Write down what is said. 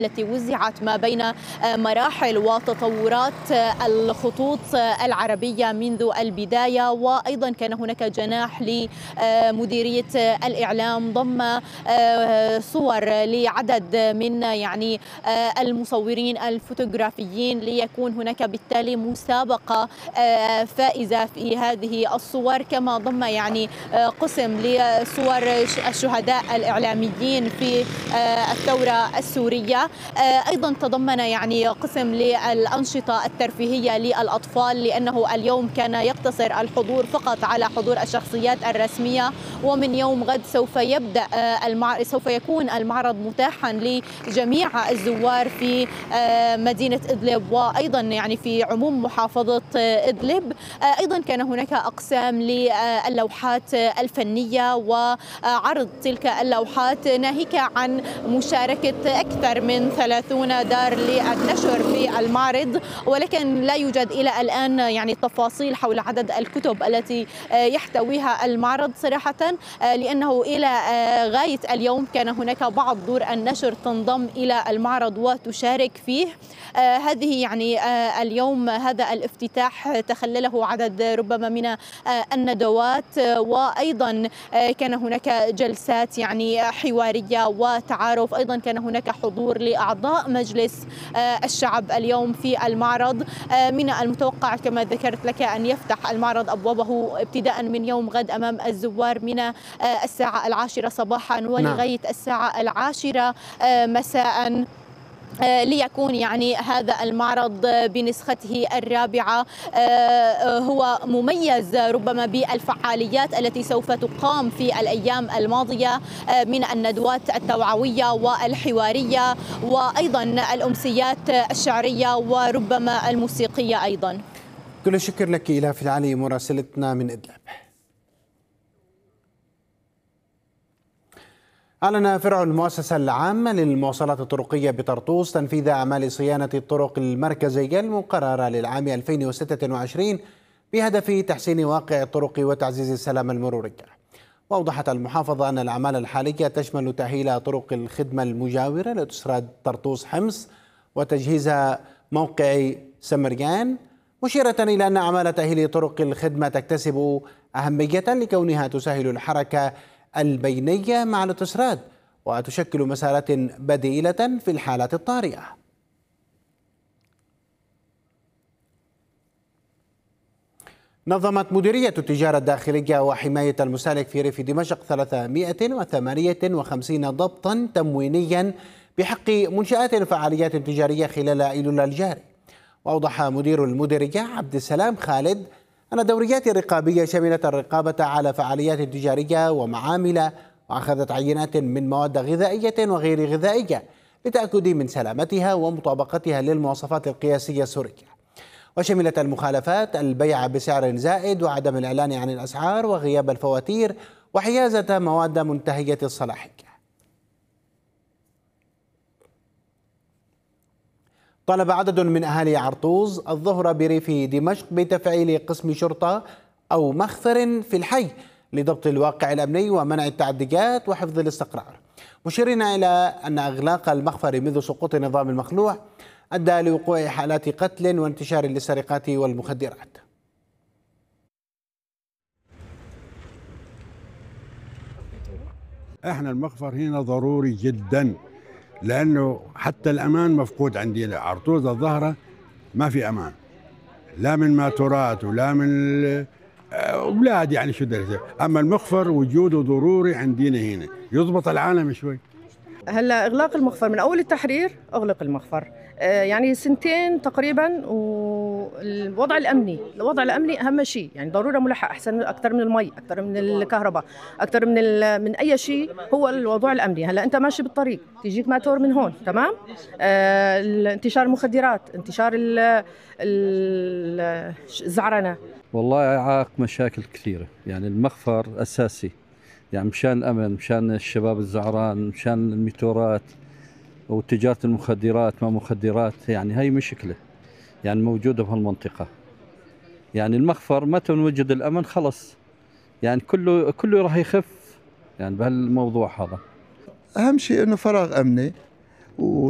التي وزعت ما بين مراحل وتطورات الخطوط العربية منذ البداية، وأيضا كان هناك جناح لمديرية الإعلام ضم صور لعدد من المصورين الفوتوغرافيين، ليكون هناك بالتالي مسابقة فائزة في هذه الصور، كما ضم قسم لصور الشهداء الإعلاميين في الثورة السورية. أيضا تضمن قسم للأنشطة الترفيهية للأطفال، لأنه اليوم كان يقتصر الحضور فقط على حضور الشخصيات الرسمية، ومن يوم غد سوف يكون المعرض متاحا لجميع الزوار في مدينة إدلب، وأيضا في عموم محافظة إدلب. أيضا كان هناك أقسام للوحات الفنية وعرض تلك اللوحات، ناهيك عن مشاركة أكثر من 30 دار للنشر في المعرض، ولكن لا يوجد إلى الآن تفاصيل حول عدد الكتب التي يحتويها المعرض صراحة، لأنه إلى غاية اليوم كان هناك بعض دور النشر تنضم إلى المعرض وتشارك فيه. هذه اليوم هذا الافتتاح تخلله عدد ربما من الندوات، وأيضا كان هناك جلسات حوارية وتعارف. أيضا كان هناك حضور لأعضاء مجلس الشعب اليوم في المعرض. من المتوقع كما ذكرت لك أن يفتح المعرض أبوابه ابتداء من يوم غد أمام الزوار من الساعة 10 صباحا ولغاية الساعة 10 مساء، ليكون هذا المعرض بنسخته الرابعة هو مميز ربما بالفعاليات التي سوف تقام في الأيام الماضية من الندوات التوعوية والحوارية، وأيضا الأمسيات الشعرية وربما الموسيقية أيضا. كل الشكر لك إلاف العلي مراسلتنا من إدلب. أعلن فرع المؤسسة العامة للمواصلات الطرقية بطرطوس تنفيذ أعمال صيانة الطرق المركزية المقررة للعام 2026 بهدف تحسين واقع الطرق وتعزيز السلامة المرورية. وأوضحت المحافظة أن الأعمال الحالية تشمل تأهيل طرق الخدمة المجاورة لأوتوستراد طرطوس حمص وتجهيز موقع سمريان، مشيرة إلى أن أعمال تأهيل طرق الخدمة تكتسب أهمية لكونها تسهل الحركة البينية مع الأوتوستراد وتشكل مسارات بديلة في الحالات الطارئة. نظمت مديرية التجارة الداخلية وحماية المستهلك في ريف دمشق 358 ضبطا تموينيا بحق منشآت وفعاليات تجارية خلال أيلول الجاري. وأوضح مدير المديرية عبد السلام خالد أن الدوريات الرقابية شملت الرقابة على فعاليات تجارية ومعامل، وأخذت عينات من مواد غذائية وغير غذائية لتأكد من سلامتها ومطابقتها للمواصفات القياسية السورية. وشملت المخالفات البيع بسعر زائد وعدم الإعلان عن الأسعار وغياب الفواتير وحيازة مواد منتهية الصلاحية. طلب عدد من أهالي عرطوز الظهر بريف دمشق بتفعيل قسم شرطة أو مخفر في الحي لضبط الواقع الأمني ومنع التعديات وحفظ الاستقرار، مشيرين إلى أن إغلاق المخفر منذ سقوط النظام المخلوع أدى لوقوع حالات قتل وانتشار للسرقات والمخدرات. احنا المخفر هنا ضروري جدا، لانه حتى الامان مفقود عندنا. عرطوز الظهره ما في امان، لا من ماتورات ولا من اولاد شو درجه. اما المخفر وجوده ضروري عندنا هنا، يضبط العالم شوي. هلا اغلاق المخفر من اول التحرير اغلق المخفر، سنتين تقريبا، والوضع الامني اهم شيء، ضروره ملحق احسن اكثر من المي، اكثر من الكهرباء، اكثر من اي شيء. هو الوضع الامني. هلا انت ماشي بالطريق تيجيك ماتور من هون، تمام، انتشار المخدرات، انتشار الزعرنه. والله يعاق مشاكل كثيره، المخفر اساسي، مشان الامن، مشان الشباب الزعران، مشان الميتورات وتجارة المخدرات ما مخدرات. هاي مشكلة موجودة في هالمنطقة. المخفر متى نوجد الأمن خلص كله راح يخف بهالموضوع هذا. أهم شيء إنه فراغ أمني